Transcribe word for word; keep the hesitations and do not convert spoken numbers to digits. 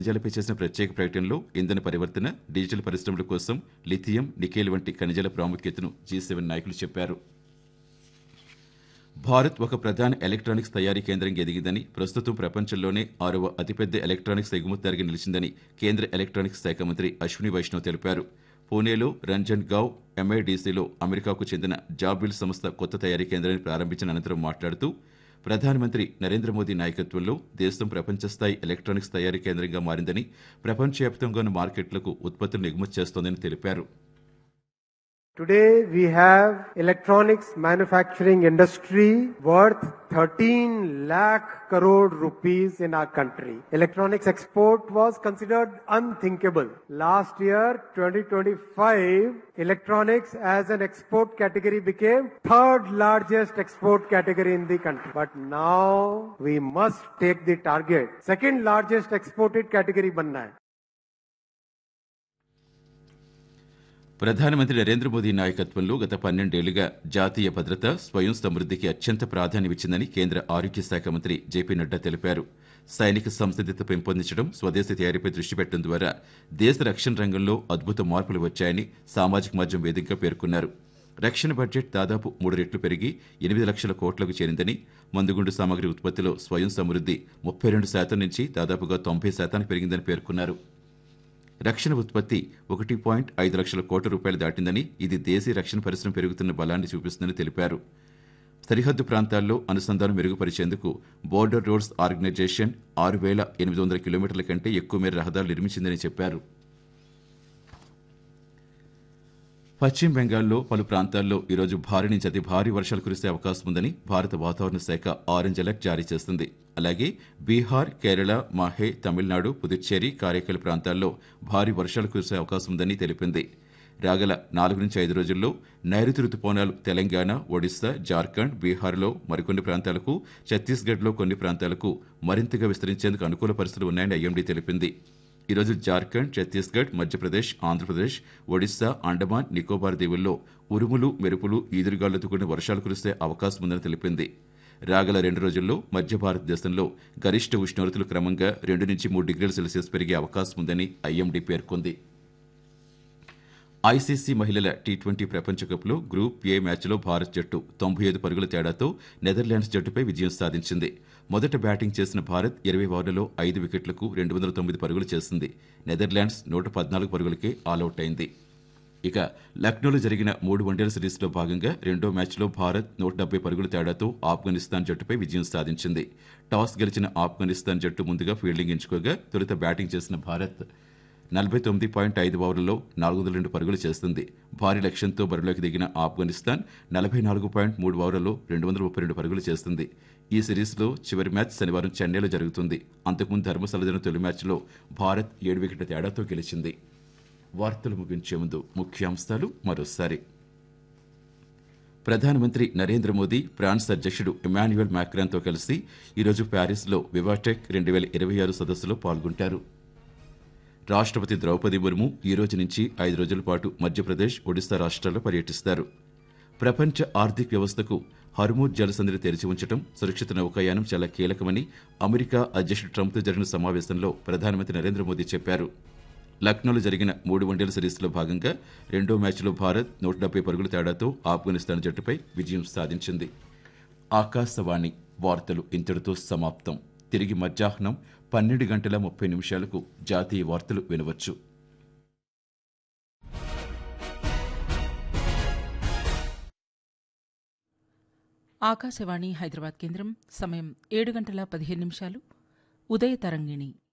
ఖనిజాలపై చేసిన ప్రత్యేక ప్రకటనలో ఇంధన పరివర్తన, డిజిటల్ పరిశ్రమల కోసం లిథియం, నికెల్ వంటి ఖనిజాల ప్రాముఖ్యతను జీ సెవెన్ నాయకులు చెప్పారు. భారత్ ఒక ప్రధాన ఎలక్ట్రానిక్స్ తయారీ కేంద్రంగా ఎదిగిందని, ప్రస్తుతం ప్రపంచంలోనే ఆరవ అతిపెద్ద ఎలక్ట్రానిక్స్ ఎగుమతిదారుగా నిలిచిందని కేంద్ర ఎలక్ట్రానిక్స్ శాఖ మంత్రి అశ్విని వైష్ణవ్ తెలిపారు. పూణేలో రంజన్ గావ్ ఎంఐడిసిలో అమెరికాకు చెందిన జాబిల్ సంస్థ కొత్త తయారీ కేంద్రాన్ని ప్రారంభించిన అనంతరం మాట్లాడుతూ, ప్రధానమంత్రి నరేంద్ర మోదీ నాయకత్వంలో దేశం ప్రపంచ స్థాయి ఎలక్ట్రానిక్స్ తయారీ కేంద్రంగా మారిందని, ప్రపంచవ్యాప్తంగా ఉన్న మార్కెట్లకు ఉత్పత్తులను ఎగుమతి చేస్తోందని తెలిపారు. Today we have electronics manufacturing industry worth thirteen lakh crore rupees in our country. Electronics export was considered unthinkable. Last year, twenty twenty-five, electronics as an export category became third largest export category in the country. But now we must take the target. Second largest exported category banna hai. ప్రధానమంత్రి నరేంద్ర మోదీ నాయకత్వంలో గత పన్నెండేళ్లుగా జాతీయ భద్రత, స్వయం సమృద్ధికి అత్యంత ప్రాధాన్యమిచ్చిందని కేంద్ర ఆరోగ్య శాఖ మంత్రి జేపీ నడ్డా తెలిపారు. సైనిక సంసిద్ధత పెంపొందించడం, స్వదేశీ తయారీపై దృష్టి పెట్టడం ద్వారా దేశ రక్షణ రంగంలో అద్భుత మార్పులు వచ్చాయని సామాజిక మాధ్యమం వేదికగా పేర్కొన్నారు. రక్షణ బడ్జెట్ దాదాపు మూడు రెట్లు పెరిగి ఎనిమిది లక్షల కోట్లకు చేరిందని, మందుగుండు సామగ్రి ఉత్పత్తిలో స్వయం సమృద్ధి ముప్పై రెండు శాతం నుంచి దాదాపుగా తొంభై శాతానికి పెరిగిందని పేర్కొన్నారు. రక్షణ ఉత్పత్తి ఒకటి పాయింట్ ఐదు లక్షల కోట్ల రూపాయలు దాటిందని, ఇది దేశీయ రక్షణ పరిశ్రమ పెరుగుతున్న బలాన్ని చూపిస్తుందని తెలిపారు. సరిహద్దు ప్రాంతాల్లో అనుసంధానం మెరుగుపరిచేందుకు బోర్డర్ రోడ్స్ ఆర్గనైజేషన్ ఆరు వేల ఎనిమిది వందల కిలోమీటర్ల కంటే ఎక్కువ మేర రహదారులు నిర్మించిందని చెప్పారు. పశ్చిమ బెంగాల్లో పలు ప్రాంతాల్లో ఈరోజు భారీ నుంచి అతి భారీ వర్షాలు కురిసే అవకాశం ఉందని భారత వాతావరణ శాఖ ఆరెంజ్ అలర్ట్ జారీ చేస్తుంది. అలాగే బీహార్, కేరళ, మాహే, తమిళనాడు, పుదుచ్చేరి, కారైకల్ ప్రాంతాల్లో భారీ వర్షాలు కురిసే అవకాశం ఉందని తెలిపింది. రాగల నాలుగు నుంచి ఐదు రోజుల్లో నైరుతి రుతుపవనాలు తెలంగాణ, ఒడిశా, జార్ఖండ్, బీహార్లో మరికొన్ని ప్రాంతాలకు, ఛత్తీస్గఢ్లో కొన్ని ప్రాంతాలకు మరింతగా విస్తరించేందుకు అనుకూల పరిస్థితులు ఉన్నాయని ఐఎండీ తెలిపింది. ఈరోజు జార్ఖండ్, ఛత్తీస్గఢ్, మధ్యప్రదేశ్, ఆంధ్రప్రదేశ్, ఒడిశా, అండమాన్, నికోబార్ దీవుల్లో ఉరుములు, మెరుపులు, ఈదురుగాలులతో కూడిన వర్షాలు కురిసే అవకాశం ఉందని తెలిపింది. రాగల రెండు రోజుల్లో మధ్య భారతదేశంలో గరిష్ట ఉష్ణోగ్రతలు క్రమంగా రెండు నుంచి మూడు డిగ్రీల సెల్సియస్ పెరిగే అవకాశం ఉందని ఐఎండీ పేర్కొంది. ఐసీసీ మహిళల టీ ట్వంటీ ప్రపంచ కప్లో గ్రూప్ ఏ మ్యాచ్లో భారత్ జట్టు తొంభై ఐదు పరుగుల తేడాతో నెదర్లాండ్స్ జట్టుపై విజయం సాధించింది. మొదట బ్యాటింగ్ చేసిన భారత్ ఇరవై ఓవర్లలో ఐదు వికెట్లకు రెండు వందల తొమ్మిది పరుగులు చేసింది. నెదర్లాండ్స్ నూట పద్నాలుగు పరుగులకే ఆలౌట్ అయింది. ఇక లక్నోలో జరిగిన మూడు వన్డేల సిరీస్లో భాగంగా రెండో మ్యాచ్లో భారత్ నూట డెబ్బై పరుగుల తేడాతో ఆఫ్ఘనిస్తాన్ జట్టుపై విజయం సాధించింది. టాస్ గెలిచిన ఆఫ్ఘనిస్తాన్ జట్టు ముందుగా ఫీల్డింగ్ ఎంచుకోగా తొలుత బ్యాటింగ్ చేసిన భారత్ నలభై తొమ్మిది పాయింట్ ఐదు ఓవర్లలో నాలుగు వందల రెండు పరుగులు చేస్తుంది. భారీ లక్ష్యంతో బరిలోకి దిగిన ఆఫ్ఘనిస్తాన్ నలభై నాలుగు పాయింట్ మూడు ఓవర్లలో రెండు వందల ముప్పై రెండు పరుగులు చేస్తుంది. ఈ సిరీస్లో చివరి మ్యాచ్ శనివారం చెన్నైలో జరుగుతుంది. అంతకుముందు ధర్మశాల జరిగిన తొలి మ్యాచ్లో భారత్ ఏడు వికెట్ల తేడాతో గెలిచింది. వార్తలు ముగించే ముందు ముఖ్యాంశాలు మరోసారి. ప్రధానమంత్రి నరేంద్ర మోదీ ఫ్రాన్స్ అధ్యక్షుడు ఇమాన్యుయల్ మాక్రాన్తో కలిసి ఈరోజు ప్యారిస్లో వివాటెక్ రెండు వేల ఇరవై ఆరు సదస్సులో పాల్గొంటారు. రాష్ట్రపతి ద్రౌపది ముర్ము ఈ రోజు నుంచి ఐదు రోజుల పాటు మధ్యప్రదేశ్, ఒడిశా రాష్ట్రాల్లో పర్యటిస్తారు. ప్రపంచ ఆర్థిక వ్యవస్థకు హర్మూజ్ జలసంధిని తెరిచి ఉంచడం, సురక్షిత నౌకాయానం చాలా కీలకమని అమెరికా అధ్యక్షుడు ట్రంప్తో జరిగిన సమావేశంలో ప్రధానమంత్రి నరేంద్ర మోదీ చెప్పారు. లక్నోలో జరిగిన మూడు వన్డేల సిరీస్లో భాగంగా రెండో మ్యాచ్లో భారత్ నూట డెబ్బై పరుగుల తేడాతో ఆఫ్ఘనిస్తాన్ జట్టుపై విజయం సాధించింది. ఆకాశవాణి వార్తలు ఇంతటితో సమాప్తం. తిరిగి మధ్యాహ్నం పన్నెండు గంటల ముప్పై నిమిషాలకు జాతీయ వార్తలు వినవచ్చు. ఆకాశవాణి హైదరాబాద్ కేంద్రం. సమయం ఏడు గంటల పదిహేను నిమిషాలు. ఉదయ తరంగిణి